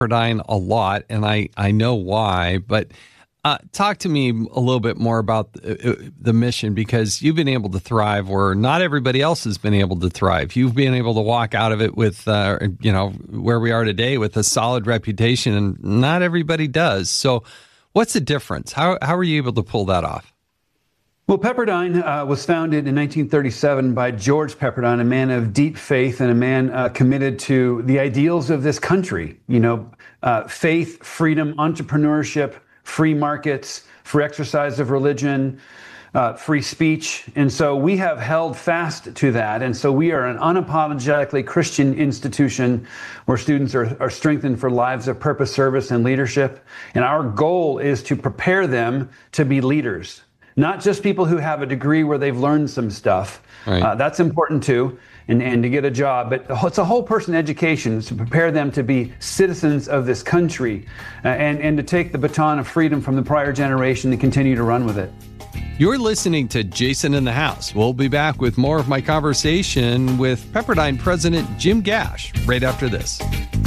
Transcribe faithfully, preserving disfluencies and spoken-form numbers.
Pepperdine a lot, and I, I know why, but uh, talk to me a little bit more about the, the mission, because you've been able to thrive where not everybody else has been able to thrive. You've been able to walk out of it with, uh, you know, where we are today with a solid reputation, and not everybody does. So what's the difference? How, how are you able to pull that off? Well, Pepperdine uh, was founded in nineteen thirty-seven by George Pepperdine, a man of deep faith and a man uh, committed to the ideals of this country. You know, uh, faith, freedom, entrepreneurship, free markets, free exercise of religion, uh, free speech. And so we have held fast to that. And so we are an unapologetically Christian institution where students are, are strengthened for lives of purpose, service, and leadership. And our goal is to prepare them to be leaders. Not just people who have a degree where they've learned some stuff. Right. Uh, that's important too, and, and to get a job. But it's a whole person education. It's to prepare them to be citizens of this country uh, and, and to take the baton of freedom from the prior generation and continue to run with it. You're listening to Jason in the House. We'll be back with more of my conversation with Pepperdine President Jim Gash right after this.